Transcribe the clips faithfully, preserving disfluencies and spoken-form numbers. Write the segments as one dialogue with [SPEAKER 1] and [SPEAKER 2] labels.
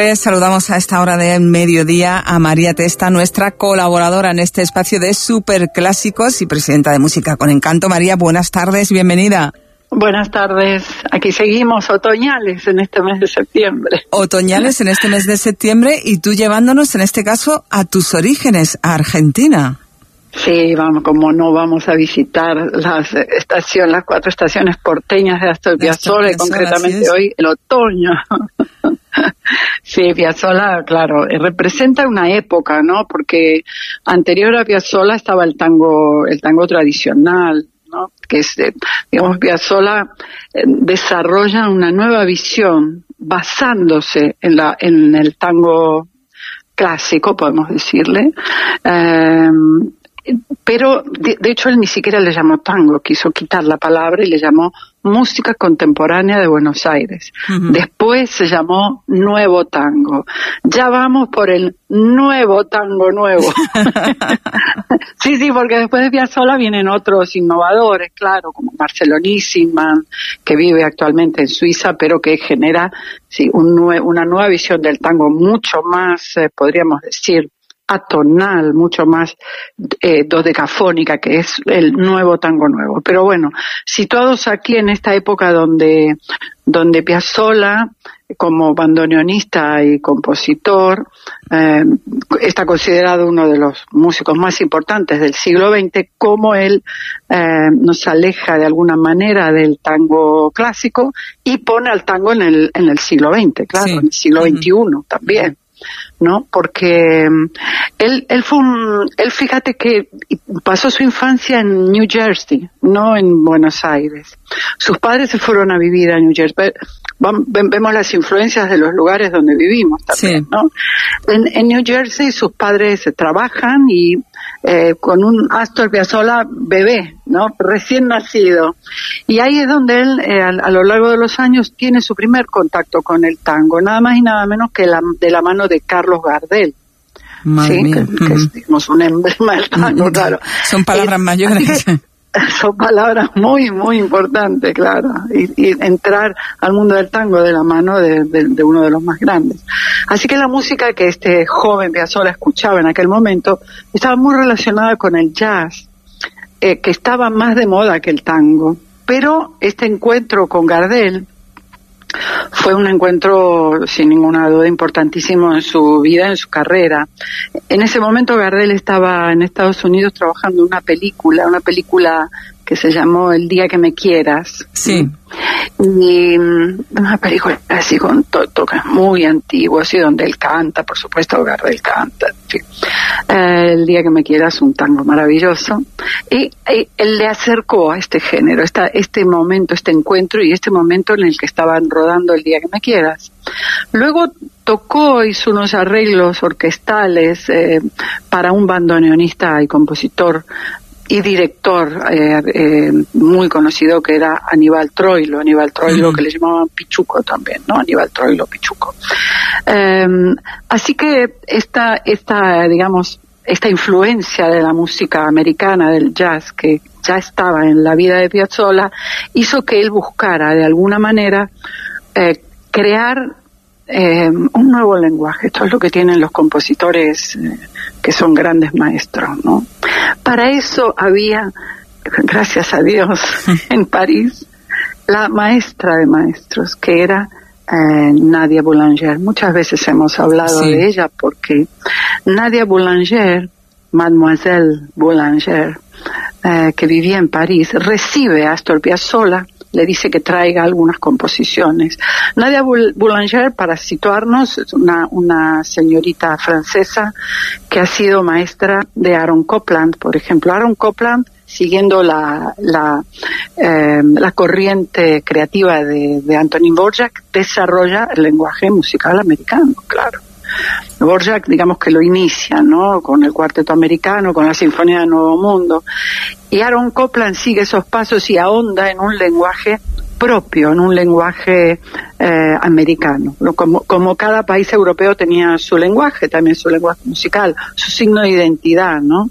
[SPEAKER 1] Saludamos a esta hora de mediodía a María Testa, nuestra colaboradora en este espacio de Superclásicos y presidenta de Música con Encanto. María, buenas tardes, bienvenida.
[SPEAKER 2] Buenas tardes, aquí seguimos otoñales en este mes de septiembre.
[SPEAKER 1] Otoñales en este mes de septiembre y tú llevándonos en este caso a tus orígenes, a Argentina.
[SPEAKER 2] Sí, vamos, como no vamos a visitar las estaciones, las cuatro estaciones porteñas de Astor Piazzolla y concretamente hoy el otoño. Sí, Piazzolla, claro, representa una época, ¿no? Porque anterior a Piazzolla estaba el tango, el tango tradicional, ¿no? Que es, digamos, Piazzolla eh, desarrolla una nueva visión basándose en la, en el tango clásico, podemos decirle. Eh, Pero, de, de hecho, él ni siquiera le llamó tango, quiso quitar la palabra y le llamó música contemporánea de Buenos Aires. Uh-huh. Después se llamó nuevo tango. Ya vamos por el nuevo tango nuevo. Sí, sí, porque después de Piazzolla vienen otros innovadores, claro, como Marcelo Nisman, que vive actualmente en Suiza, pero que genera sí, un nue- una nueva visión del tango mucho más, eh, podríamos decir, atonal, mucho más eh, dodecafónica, que es el nuevo tango nuevo. Pero bueno, situados aquí en esta época donde, donde Piazzolla, como bandoneonista y compositor, eh, está considerado uno de los músicos más importantes del siglo veinte, como él eh, nos aleja de alguna manera del tango clásico y pone al tango en el, en el siglo veinte, claro, sí. En el siglo veintiuno uh-huh. también. ¿No? Porque él, él fue un, él fíjate que pasó su infancia en New Jersey, no en Buenos Aires. Sus padres se fueron a vivir a New Jersey. Vemos las influencias de los lugares donde vivimos también, sí. ¿No? En, en New Jersey sus padres trabajan y eh, con un Astor Piazzolla bebé, ¿no? Recién nacido. Y ahí es donde él, eh, a, a lo largo de los años, tiene su primer contacto con el tango, nada más y nada menos que la, de la mano de Carlos Gardel.
[SPEAKER 1] Madre
[SPEAKER 2] ¿sí?
[SPEAKER 1] mía.
[SPEAKER 2] Que, que es, digamos, un emblema del tango, claro.
[SPEAKER 1] Son palabras eh, mayores.
[SPEAKER 2] Son palabras muy, muy importantes, claro. Y, y entrar al mundo del tango de la mano de, de, de uno de los más grandes. Así que la música que este joven Piazzolla escuchaba en aquel momento estaba muy relacionada con el jazz, eh, que estaba más de moda que el tango. Pero este encuentro con Gardel fue un encuentro, sin ninguna duda, importantísimo en su vida, en su carrera. En ese momento Gardel estaba en Estados Unidos trabajando en una película, una película que se llamó El día que me quieras.
[SPEAKER 1] Sí.
[SPEAKER 2] Y una película así con to- toques muy antiguos y donde él canta, por supuesto Gardel canta. Sí. Eh, El día que me quieras, un tango maravilloso. Y, y él le acercó a este género, esta, este momento, este encuentro y este momento en el que estaban rodando El día que me quieras. Luego tocó, hizo unos arreglos orquestales eh, para un bandoneonista y compositor y director eh, eh, muy conocido que era Aníbal Troilo, Aníbal Troilo uh-huh. que le llamaban Pichuco también, ¿no? Aníbal Troilo Pichuco. Eh, así que esta, esta, digamos, esta influencia de la música americana, del jazz, que ya estaba en la vida de Piazzolla, hizo que él buscara de alguna manera eh, crear eh, un nuevo lenguaje. Esto es lo que tienen los compositores eh, que son grandes maestros, ¿no? Para eso había, gracias a Dios, en París, la maestra de maestros, que era eh, Nadia Boulanger. Muchas veces hemos hablado sí. de ella porque Nadia Boulanger, Mademoiselle Boulanger, eh, que vivía en París, recibe a Astor Piazzolla, le dice que traiga algunas composiciones. Nadia Boulanger, para situarnos, es una, una señorita francesa que ha sido maestra de Aaron Copland, por ejemplo. Aaron Copland, siguiendo la la, eh, la corriente creativa de, de Antonín Dvořák, desarrolla el lenguaje musical americano, claro. Dvořák, digamos que lo inicia, ¿no? Con el cuarteto americano, con la Sinfonía del Nuevo Mundo. Y Aaron Copland sigue esos pasos y ahonda en un lenguaje propio, en un lenguaje eh, americano. Como, como cada país europeo tenía su lenguaje, también su lenguaje musical, su signo de identidad, ¿no?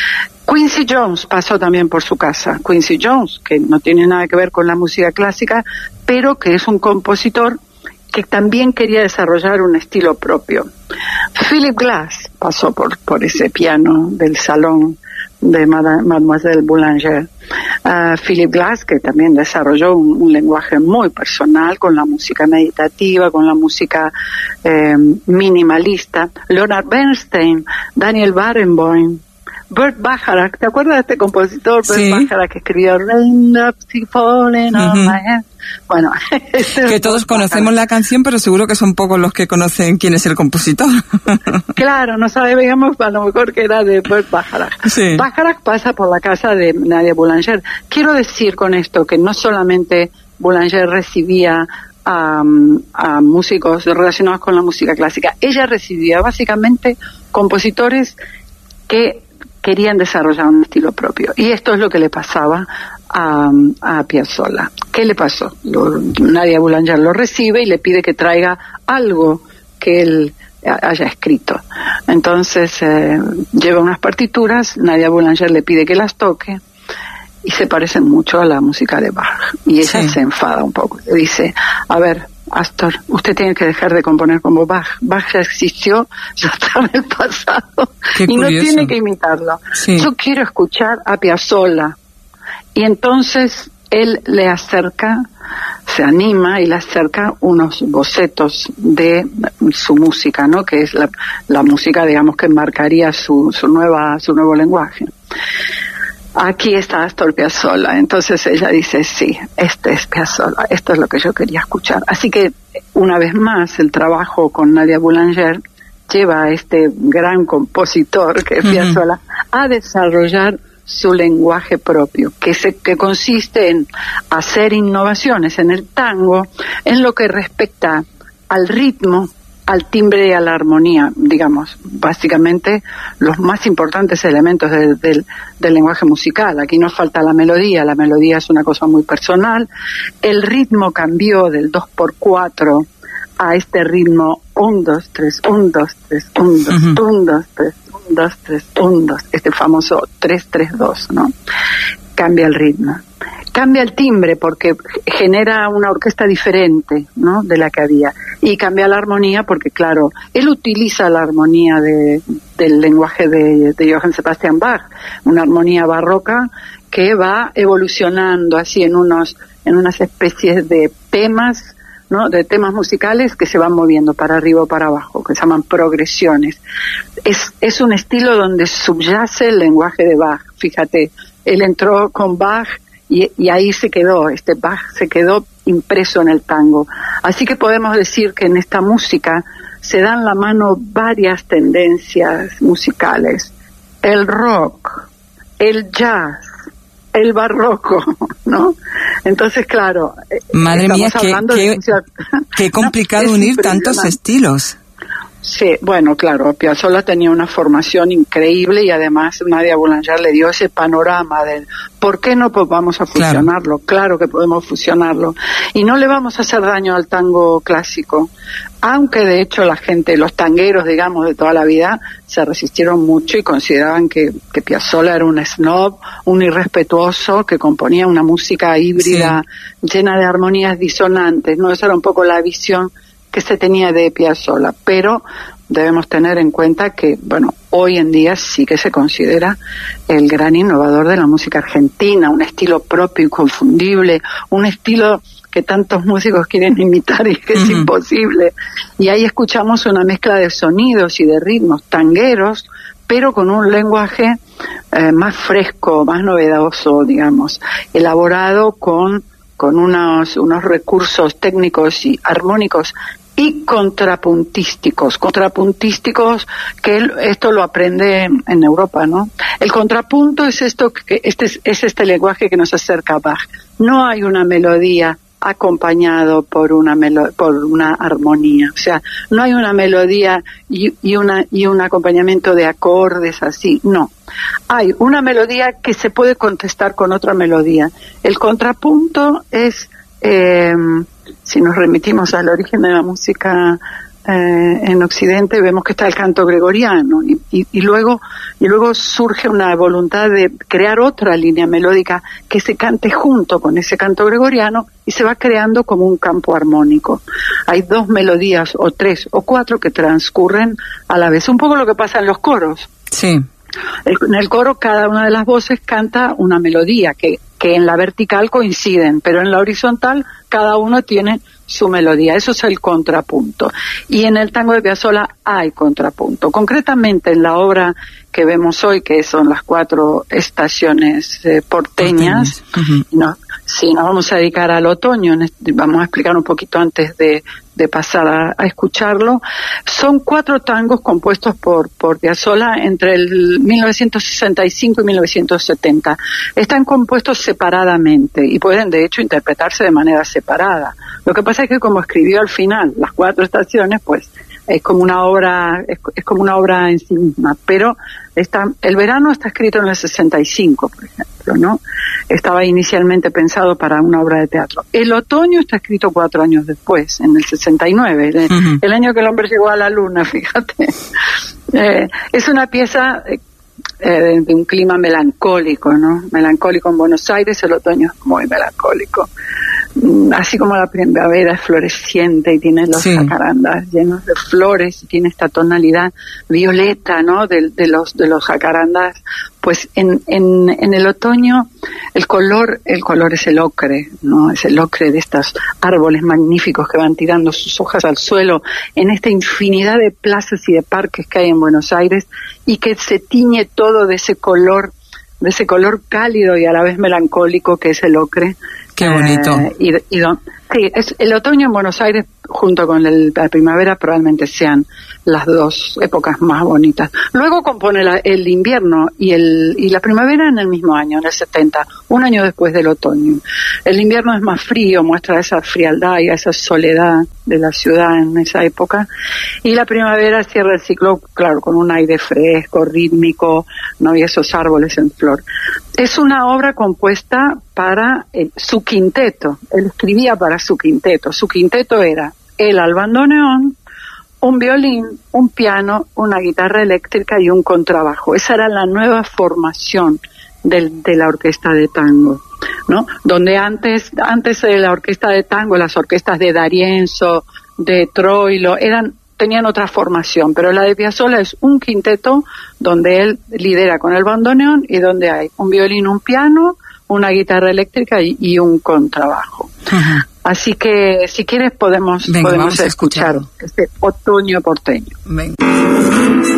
[SPEAKER 2] Quincy Jones pasó también por su casa. Quincy Jones, que no tiene nada que ver con la música clásica, pero que es un compositor que también quería desarrollar un estilo propio. Philip Glass pasó por, por ese piano del salón de Mademoiselle Boulanger. Uh, Philip Glass, que también desarrolló un, un lenguaje muy personal con la música meditativa, con la música eh, minimalista. Leonard Bernstein, Daniel Barenboim, Burt Bacharach, ¿te acuerdas de este compositor?
[SPEAKER 1] Sí.
[SPEAKER 2] Burt Bacharach, que escribió Rain Up, Falling on
[SPEAKER 1] Uh-huh.
[SPEAKER 2] My Head. Bueno,
[SPEAKER 1] que todos conocemos la canción, pero seguro que son pocos los que conocen quién es el compositor.
[SPEAKER 2] Claro, no sabíamos a lo mejor que era de Burt Bacharach.
[SPEAKER 1] Sí.
[SPEAKER 2] Bacharach pasa por la casa de Nadia Boulanger. Quiero decir con esto que no solamente Boulanger recibía a, a músicos relacionados con la música clásica, ella recibía básicamente compositores que querían desarrollar un estilo propio. Y esto es lo que le pasaba a, a Piazzolla. ¿Qué le pasó? Lo, Nadia Boulanger lo recibe y le pide que traiga algo que él haya escrito. Entonces eh, lleva unas partituras, Nadia Boulanger le pide que las toque y se parecen mucho a la música de Bach. Y ella
[SPEAKER 1] sí.
[SPEAKER 2] se enfada un poco. Le dice, a ver, Astor, usted tiene que dejar de componer como Bach. Bach ya existió, ya está en el pasado.
[SPEAKER 1] Qué
[SPEAKER 2] y
[SPEAKER 1] curioso.
[SPEAKER 2] No tiene que imitarlo.
[SPEAKER 1] Sí.
[SPEAKER 2] Yo quiero escuchar a Piazzolla. Y entonces él le acerca, se anima y le acerca unos bocetos de su música, ¿no? Que es la, la música, digamos, que marcaría su, su nueva, su nuevo lenguaje. Aquí está Astor Piazzolla. Entonces ella dice, sí, este es Piazzolla, esto es lo que yo quería escuchar. Así que, una vez más, el trabajo con Nadia Boulanger lleva a este gran compositor, que es Piazzolla, uh-huh. a desarrollar su lenguaje propio, que, se, que consiste en hacer innovaciones en el tango, en lo que respecta al ritmo, al timbre y a la armonía, digamos, básicamente los más importantes elementos de, de, del lenguaje musical. Aquí nos falta la melodía, la melodía es una cosa muy personal, el ritmo cambió del dos por cuatro a este ritmo un, dos, tres, un, dos, tres, un, dos, uh-huh. un, dos, tres, un, dos, tres, un, dos, este famoso tres, tres, dos, ¿no? Cambia el ritmo. Cambia el timbre porque genera una orquesta diferente, ¿no? De la que había. Y cambia la armonía porque, claro, él utiliza la armonía de, del lenguaje de, de Johann Sebastian Bach, una armonía barroca que va evolucionando así en unos, en unas especies de temas, ¿no? De temas musicales que se van moviendo para arriba o para abajo, que se llaman progresiones. Es, es un estilo donde subyace el lenguaje de Bach. Fíjate, él entró con Bach y, y ahí se quedó, este Bach se quedó impreso en el tango. Así que podemos decir que en esta música se dan la mano varias tendencias musicales. El rock, el jazz, el barroco, ¿no? Entonces, claro,
[SPEAKER 1] madre mía, qué, qué,
[SPEAKER 2] música...
[SPEAKER 1] qué complicado no, unir tantos estilos.
[SPEAKER 2] Sí, bueno, claro, Piazzolla tenía una formación increíble y además Nadia Boulanger le dio ese panorama de ¿por qué no pues vamos a fusionarlo? Claro. claro que podemos fusionarlo. Y no le vamos a hacer daño al tango clásico, aunque de hecho la gente, los tangueros, digamos, de toda la vida, se resistieron mucho y consideraban que, que Piazzolla era un snob, un irrespetuoso, que componía una música híbrida, sí. llena de armonías disonantes, ¿no? Esa era un poco la visión que se tenía de Piazzolla, pero debemos tener en cuenta que, bueno, hoy en día sí que se considera el gran innovador de la música argentina, un estilo propio, inconfundible, un estilo que tantos músicos quieren imitar y que uh-huh. es imposible. Y ahí escuchamos una mezcla de sonidos y de ritmos tangueros, pero con un lenguaje eh, más fresco, más novedoso, digamos, elaborado con con unos unos recursos técnicos y armónicos y contrapuntísticos, contrapuntísticos que él, esto lo aprende en Europa, ¿no? El contrapunto es esto que este es, es este lenguaje que nos acerca a Bach. No hay una melodía acompañado por una melo, por una armonía, o sea, no hay una melodía y, y una y un acompañamiento de acordes así, no. Hay una melodía que se puede contestar con otra melodía. El contrapunto es, eh, si nos remitimos al origen de la música eh, en Occidente vemos que está el canto gregoriano y, y, y luego y luego surge una voluntad de crear otra línea melódica que se cante junto con ese canto gregoriano y se va creando como un campo armónico. Hay dos melodías o tres o cuatro que transcurren a la vez, un poco lo que pasa en los coros.
[SPEAKER 1] Sí.
[SPEAKER 2] En el coro cada una de las voces canta una melodía que, que en la vertical coinciden, pero en la horizontal cada uno tiene su melodía. Eso es el contrapunto. Y en el tango de Piazzolla hay contrapunto. Concretamente en la obra que vemos hoy, que son las cuatro estaciones eh, porteñas, porteñas. Uh-huh. No, sí, nos vamos a dedicar al otoño, vamos a explicar un poquito antes de, de pasar a, a escucharlo. Son cuatro tangos compuestos por, por Piazzolla entre el mil novecientos sesenta y cinco y mil novecientos setenta. Están compuestos separadamente y pueden de hecho interpretarse de manera separada. Lo que pasa es que como escribió al final las cuatro estaciones, pues es como una obra, es, es como una obra en sí misma, pero está, el verano está escrito en el sesenta y cinco, por ejemplo, ¿no? Estaba inicialmente pensado para una obra de teatro. El otoño está escrito cuatro años después, en el sesenta y nueve, el, uh-huh. el año que el hombre llegó a la luna, fíjate. Eh, es una pieza eh, eh, de un clima melancólico, ¿no? Melancólico en Buenos Aires, el otoño es muy melancólico. Así como la primavera es floreciente y tiene los sí. jacarandas llenos de flores y tiene esta tonalidad violeta, ¿no? De, de los de los jacarandas, pues en, en en el otoño el color el color es el ocre, ¿no? Es el ocre de estos árboles magníficos que van tirando sus hojas al suelo en esta infinidad de plazas y de parques que hay en Buenos Aires y que se tiñe todo de ese color de ese color cálido y a la vez melancólico que es el ocre.
[SPEAKER 1] Qué bonito.
[SPEAKER 2] Eh, y, y don, sí, es, el otoño en Buenos Aires junto con el, la primavera probablemente sean las dos épocas más bonitas. Luego compone la, el invierno y el y la primavera en el mismo año, en el setenta, un año después del otoño. El invierno es más frío, muestra esa frialdad y esa soledad de la ciudad en esa época. Y la primavera cierra el ciclo, claro, con un aire fresco, rítmico, no, y esos árboles en flor. Es una obra compuesta para eh, su quinteto. Él escribía para su quinteto. Su quinteto era él al bandoneón, un violín, un piano, una guitarra eléctrica y un contrabajo. Esa era la nueva formación del, de la orquesta de tango, ¿no? Donde antes, antes de la orquesta de tango, las orquestas de D'Arienzo, de Troilo, eran tenían otra formación, pero la de Piazzolla es un quinteto donde él lidera con el bandoneón y donde hay un violín, un piano, una guitarra eléctrica y, y un contrabajo. Uh-huh. Así que si quieres podemos,
[SPEAKER 1] Venga,
[SPEAKER 2] podemos escuchar este otoño porteño.
[SPEAKER 1] Venga.